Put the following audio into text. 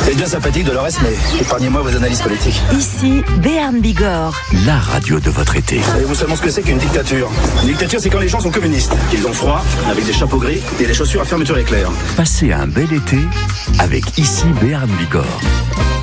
C'est bien sympathique de Dolores, mais épargnez-moi vos analyses politiques. Ici, Béarn Bigorre. La radio de votre été. Savez-vous seulement ce que c'est qu'une dictature? Une dictature, c'est quand les gens sont communistes, qu'ils ont froid, avec des chapeaux gris et des chaussures à fermeture éclair. Passez un bel été avec Ici Béarn Bigorre.